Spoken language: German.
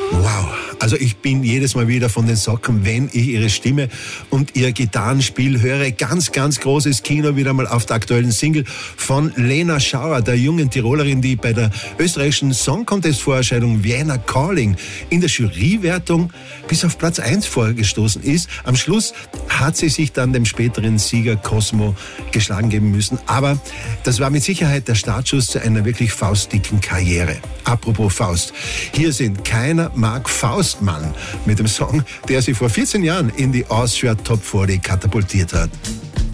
Wow, also ich bin jedes Mal wieder von den Socken, wenn ich ihre Stimme und ihr Gitarrenspiel höre. Ganz, ganz großes Kino wieder mal auf der aktuellen Single von Lena Schauer, der jungen Tirolerin, die bei der österreichischen Song Contest Vorerscheinung Vienna Calling in der Jurywertung bis auf Platz 1 vorgestoßen ist. Am Schluss hat sie sich dann dem späteren Sieger Cosmo geschlagen geben müssen. Aber das war mit Sicherheit der Startschuss zu einer wirklich faustdicken Karriere. Apropos Faust. Hier sind Keiner mag Faustmann mit dem Song, der sie vor 14 Jahren in die Austria Top 40 katapultiert hat.